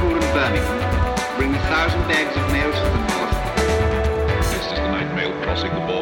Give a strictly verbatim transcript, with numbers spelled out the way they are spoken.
Liverpool and Birmingham, bring a thousand bags of mail to the north. This is the night mail crossing the border.